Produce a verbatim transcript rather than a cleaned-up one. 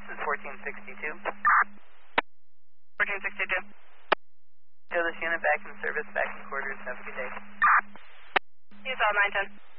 This is fourteen sixty-two. fourteen sixty-two. Show this unit back in service, back in quarters. Have a good day. U S L nine ten.